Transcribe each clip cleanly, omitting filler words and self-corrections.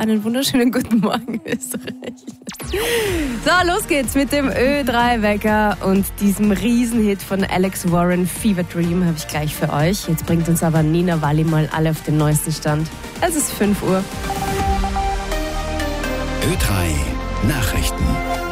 einen wunderschönen guten Morgen, Österreich. So, los geht's mit dem Ö3-Wecker und diesem Riesenhit von Alex Warren, Fever Dream, habe ich gleich für euch. Jetzt bringt uns aber Nina Walli mal alle auf den neuesten Stand. Es ist 5 Uhr. Ö3 Nachrichten.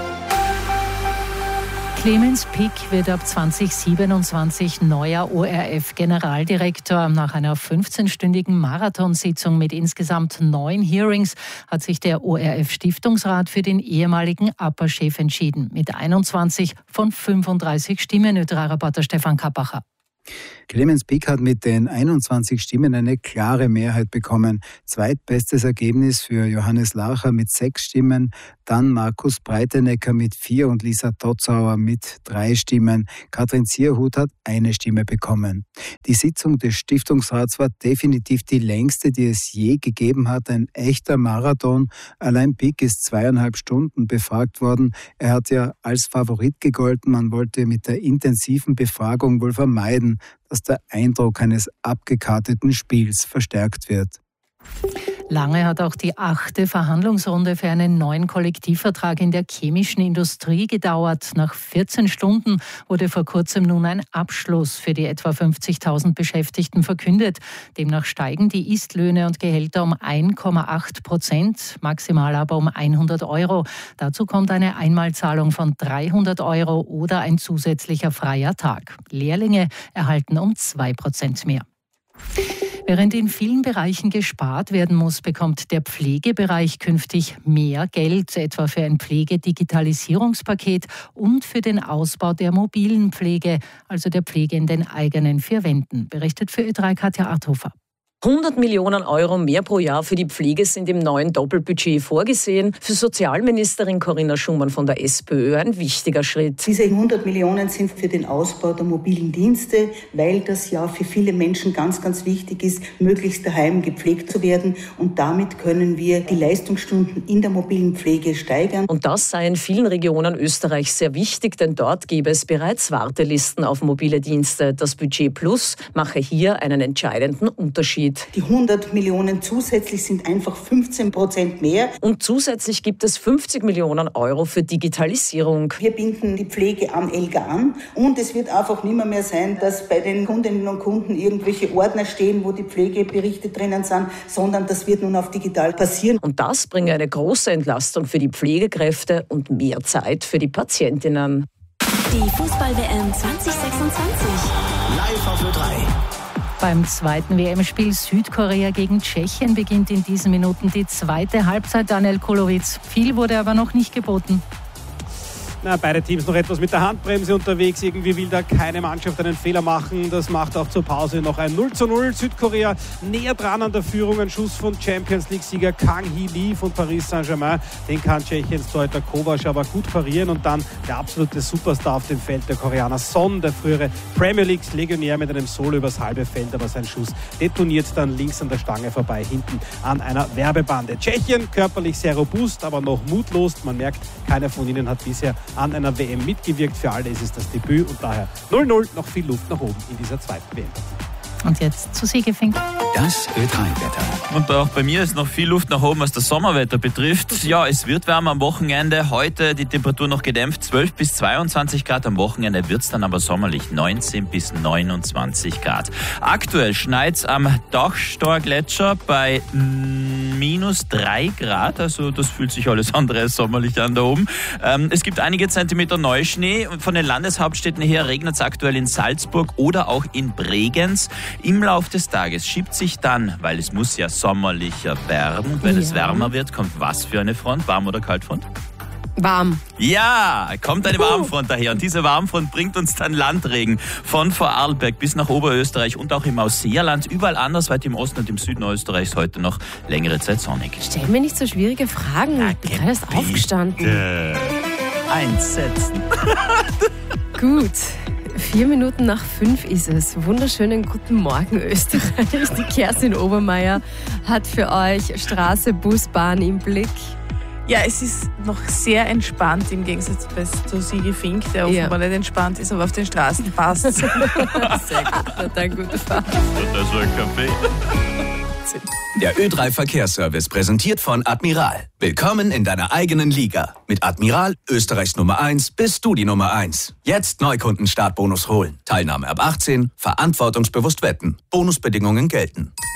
Clemens Pick wird ab 2027 neuer ORF-Generaldirektor. Nach einer 15-stündigen Marathonsitzung mit insgesamt 9 Hearings hat sich der ORF-Stiftungsrat für den ehemaligen APA-Chef entschieden. Mit 21 von 35 Stimmen, Ö3-Reporter Stefan Kappacher. Clemens Pick hat mit den 21 Stimmen eine klare Mehrheit bekommen. Zweitbestes Ergebnis für Johannes Lacher mit 6 Stimmen, dann Markus Breitenecker mit 4 und Lisa Dotzauer mit 3 Stimmen. Katrin Zierhut hat 1 Stimme bekommen. Die Sitzung des Stiftungsrats war definitiv die längste, die es je gegeben hat. Ein echter Marathon. Allein Pick ist 2,5 Stunden befragt worden. Er hat ja als Favorit gegolten. Man wollte mit der intensiven Befragung wohl vermeiden, dass der Eindruck eines abgekarteten Spiels verstärkt wird. Lange hat auch die 8. Verhandlungsrunde für einen neuen Kollektivvertrag in der chemischen Industrie gedauert. Nach 14 Stunden wurde vor kurzem nun ein Abschluss für die etwa 50.000 Beschäftigten verkündet. Demnach steigen die Istlöhne und Gehälter um 1,8%, maximal aber um 100 Euro. Dazu kommt eine Einmalzahlung von 300 Euro oder ein zusätzlicher freier Tag. Lehrlinge erhalten um 2% mehr. Während in vielen Bereichen gespart werden muss, bekommt der Pflegebereich künftig mehr Geld, etwa für ein Pflegedigitalisierungspaket und für den Ausbau der mobilen Pflege, also der Pflege in den eigenen 4 Wänden, berichtet für Ö3 Katja Arthofer. 100 Millionen Euro mehr pro Jahr für die Pflege sind im neuen Doppelbudget vorgesehen. Für Sozialministerin Corinna Schumann von der SPÖ ein wichtiger Schritt. Diese 100 Millionen sind für den Ausbau der mobilen Dienste, weil das ja für viele Menschen ganz, ganz wichtig ist, möglichst daheim gepflegt zu werden. Und damit können wir die Leistungsstunden in der mobilen Pflege steigern. Und das sei in vielen Regionen Österreichs sehr wichtig, denn dort gäbe es bereits Wartelisten auf mobile Dienste. Das Budget Plus mache hier einen entscheidenden Unterschied. Die 100 Millionen zusätzlich sind einfach 15% mehr. Und zusätzlich gibt es 50 Millionen Euro für Digitalisierung. Wir binden die Pflege am ELGA an und es wird einfach nicht mehr sein, dass bei den Kundinnen und Kunden irgendwelche Ordner stehen, wo die Pflegeberichte drinnen sind, sondern das wird nun auf digital passieren. Und das bringe eine große Entlastung für die Pflegekräfte und mehr Zeit für die Patientinnen. Die Fußball-WM 2026. Live auf Ö3. Beim zweiten WM-Spiel Südkorea gegen Tschechien beginnt in diesen Minuten die zweite Halbzeit. Daniel Kulowitz. Viel wurde aber noch nicht geboten. Beide Teams noch etwas mit der Handbremse unterwegs. Irgendwie will da keine Mannschaft einen Fehler machen. Das macht auch zur Pause noch ein 0:0. Südkorea näher dran an der Führung. Ein Schuss von Champions-League-Sieger Kang Hee-Lee von Paris Saint-Germain. Den kann Tschechiens Torhüter Kovac aber gut parieren. Und dann der absolute Superstar auf dem Feld, der Koreaner Son, der frühere Premier League-Legionär mit einem Solo übers halbe Feld. Aber sein Schuss detoniert dann links an der Stange vorbei, hinten an einer Werbebande. Tschechien körperlich sehr robust, aber noch mutlos. Man merkt, keiner von ihnen hat bisher an einer WM mitgewirkt. Für alle ist es das Debüt und daher 0:0, noch viel Luft nach oben in dieser zweiten WM. Und jetzt zu Siegefink. Das Ö3-Wetter. Und auch bei mir ist noch viel Luft nach oben, was das Sommerwetter betrifft. Ja, es wird wärmer am Wochenende. Heute die Temperatur noch gedämpft, 12 bis 22 Grad. Am Wochenende wird es dann aber sommerlich, 19 bis 29 Grad. Aktuell schneit's am Dachstor-Gletscher bei minus 3 Grad. Also das fühlt sich alles andere als sommerlich an da oben. Es gibt einige Zentimeter Neuschnee. Von den Landeshauptstädten her regnet es aktuell in Salzburg oder auch in Bregenz. Im Lauf des Tages schiebt sich dann, weil es muss ja sommerlicher werden, wenn es wärmer wird, kommt was für eine Front? Warm- oder Kaltfront? Warm. Ja, kommt eine Warmfront daher. Und diese Warmfront bringt uns dann Landregen von Vorarlberg bis nach Oberösterreich und auch im Ausseerland. Überall andersweit im Osten und im Süden Österreichs heute noch längere Zeit sonnig. Stell mir nicht so schwierige Fragen. Ich bin gerade erst aufgestanden. Einsetzen. Gut. 4 Minuten nach 5 ist es. Wunderschönen guten Morgen, Österreich. Die Kerstin Obermeier hat für euch Straße, Bus, Bahn im Blick. Ja, es ist noch sehr entspannt im Gegensatz zu Sigi Fink, der offenbar nicht entspannt ist, aber auf den Straßen passt. Sehr gut, na dann gute Fahrt. Und das war ein Kaffee. Wahnsinn. Der Ö3 Verkehrsservice präsentiert von Admiral. Willkommen in deiner eigenen Liga. Mit Admiral, Österreichs Nummer 1, bist du die Nummer 1. Jetzt Neukunden-Startbonus holen. Teilnahme ab 18, verantwortungsbewusst wetten. Bonusbedingungen gelten.